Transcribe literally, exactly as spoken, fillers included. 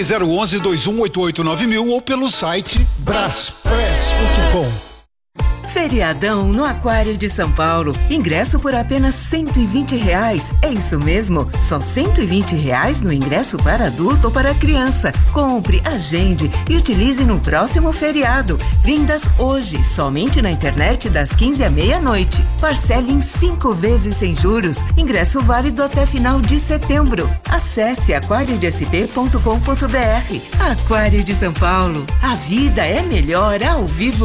zero um um, dois um oito oito nove mil ou pelo site braspress ponto com. Feriadão no Aquário de São Paulo. Ingresso por apenas cento e vinte reais. É isso mesmo? Só cento e vinte reais no ingresso para adulto ou para criança. Compre, agende e utilize no próximo feriado. Vendas hoje, somente na internet das quinze à meia-noite. Parcele em cinco vezes sem juros. Ingresso válido até final de setembro. Acesse aquário de s p ponto com ponto b r. Aquário de São Paulo. A vida é melhor ao vivo.